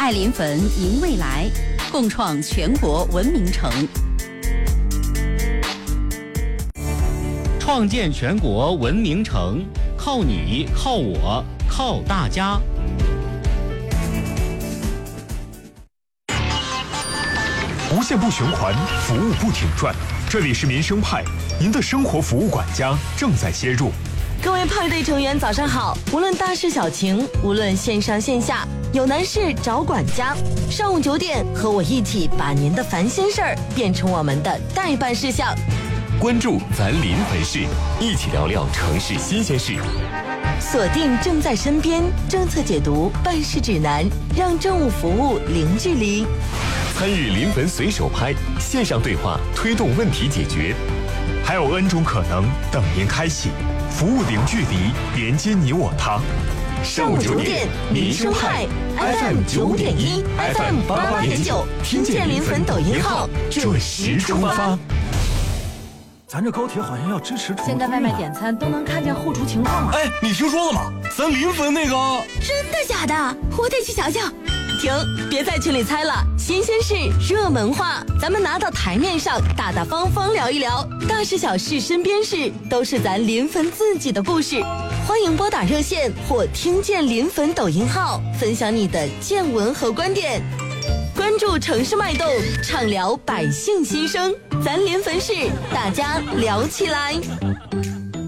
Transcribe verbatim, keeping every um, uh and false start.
爱临汾迎未来，共创全国文明城。 创建全国文明城，靠你，靠我，靠大家。 无限不循环，服务不停转。这里是民生派，您的生活服务管家正在接入。 各位派对成员早上好，无论大事小情，无论线上线下，有难事找管家。上午九点，和我一起把您的烦心事儿变成我们的待办事项。 关注咱临汾市，一起聊聊城市新鲜事。 锁定正在身边政策解读办事指南，让政务服务零距离。 参与临汾随手拍线上对话，推动问题解决。 还有 N 种可能等您开启，服务零距离，连接你我他。 上午九点，民生派 F M 九点一 ，F M 八八点九，听见临汾抖音号准时出发。 咱这高铁好像要支持。 现在外卖点餐都能看见后厨情况了。 哎，你听说了吗？咱临汾那个…… 真的假的？我得去瞧瞧。 停，别在群里猜了，新鲜事、热门话，咱们拿到台面上，大大方方聊一聊，大事小事、身边事，都是咱临汾自己的故事。欢迎拨打热线或听见临汾抖音号，分享你的见闻和观点。关注城市脉动，畅聊百姓心声，咱临汾市，大家聊起来。